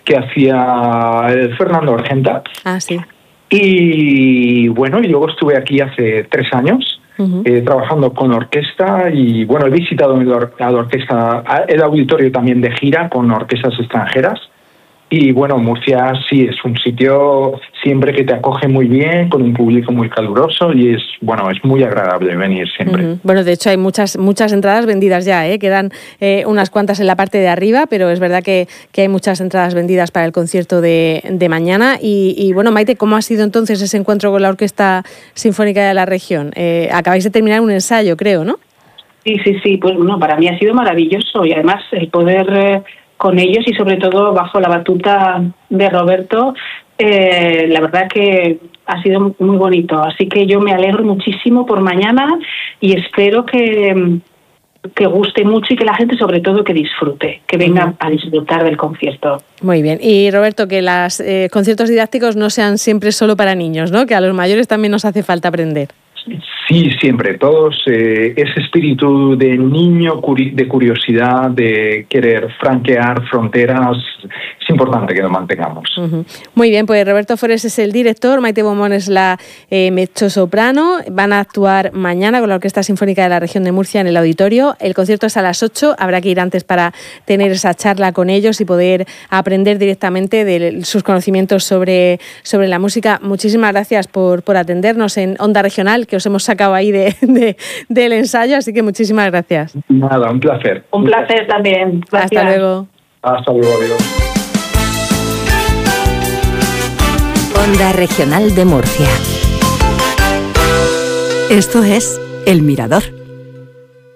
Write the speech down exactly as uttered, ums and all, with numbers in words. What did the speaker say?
que hacía el Fernando Argenta. Ah, sí. Y bueno, y luego estuve aquí hace tres años uh-huh. eh, trabajando con orquesta y bueno, he visitado la orquesta, el auditorio también de gira con orquestas extranjeras. Y bueno, Murcia sí es un sitio siempre que te acoge muy bien, con un público muy caluroso y es bueno es muy agradable venir siempre. Uh-huh. Bueno, de hecho hay muchas muchas entradas vendidas ya, ¿eh? Quedan eh, unas cuantas en la parte de arriba, pero es verdad que, que hay muchas entradas vendidas para el concierto de, de mañana. Y, y bueno, Maite, ¿cómo ha sido entonces ese encuentro con la Orquesta Sinfónica de la Región? Eh, acabáis de terminar un ensayo, creo, ¿no? Sí, sí, sí, pues bueno, para mí ha sido maravilloso y además el poder... Eh, con ellos y sobre todo bajo la batuta de Roberto, eh, la verdad que ha sido muy bonito. Así que yo me alegro muchísimo por mañana y espero que, que guste mucho y que la gente sobre todo que disfrute, que venga uh-huh. a disfrutar del concierto. Muy bien. Y Roberto, que los eh, conciertos didácticos no sean siempre solo para niños, ¿no? Que a los mayores también nos hace falta aprender. Sí, siempre, todos, eh, ese espíritu de niño, curi- de curiosidad, de querer franquear fronteras, es importante que lo mantengamos. Uh-huh. Muy bien, pues Roberto Forés es el director, Maite Beaumont es la eh, mezzosoprano, van a actuar mañana con la Orquesta Sinfónica de la Región de Murcia en el auditorio, el concierto es a las ocho, habrá que ir antes para tener esa charla con ellos y poder aprender directamente de sus conocimientos sobre, sobre la música. Muchísimas gracias por, por atendernos en Onda Regional, que os hemos sacado ahí de, de, del ensayo, así que muchísimas gracias. Nada, un placer. Un placer también. Gracias. Hasta luego. Hasta luego, adiós. Onda Regional de Murcia. Esto es El Mirador.